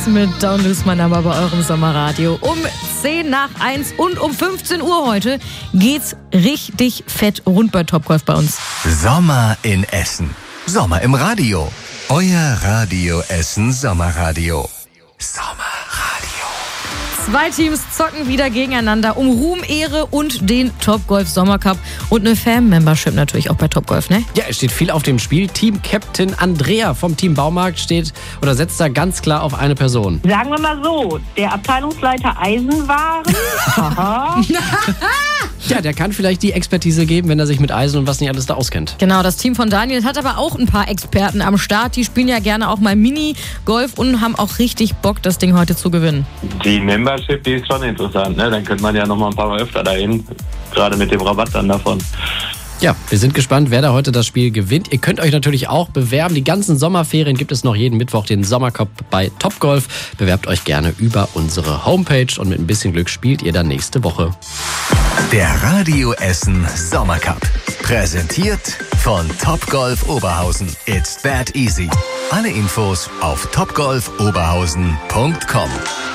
Mit Don't Lose My Number bei eurem Sommerradio. Um 10:10 und um 15 Uhr heute geht's richtig fett rund bei Topgolf bei uns. Sommer in Essen. Sommer im Radio. Euer Radio Essen Sommerradio. Sommerradio. 2 Teams zocken wieder gegeneinander um Ruhm, Ehre und den Topgolf Sommercup und eine Fan-Membership natürlich auch bei Topgolf, ne? Ja, es steht viel auf dem Spiel. Team-Captain Andrea vom Team Baumarkt setzt da ganz klar auf eine Person. Sagen wir mal so, der Abteilungsleiter Eisenwaren. Aha. Ja, der kann vielleicht die Expertise geben, wenn er sich mit Eisen und was nicht alles da auskennt. Genau, das Team von Daniel hat aber auch ein paar Experten am Start. Die spielen ja gerne auch mal Mini-Golf und haben auch richtig Bock, das Ding heute zu gewinnen. Die Membership, die ist schon interessant, ne? Dann könnte man ja noch mal ein paar Mal öfter dahin, gerade mit dem Rabatt dann davon. Ja, wir sind gespannt, wer da heute das Spiel gewinnt. Ihr könnt euch natürlich auch bewerben. Die ganzen Sommerferien gibt es noch jeden Mittwoch den Sommercup bei Topgolf. Bewerbt euch gerne über unsere Homepage und mit ein bisschen Glück spielt ihr dann nächste Woche. Der Radio Essen Sommercup. Präsentiert von Topgolf Oberhausen. It's that easy. Alle Infos auf topgolfoberhausen.com.